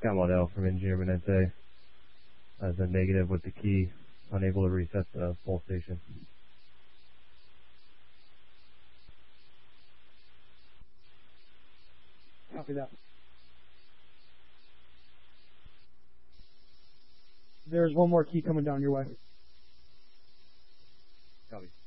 Waddell from Engineer Benente. As a negative with the key, unable to reset the pole station. Copy that. There's one more key coming down your way. Copy.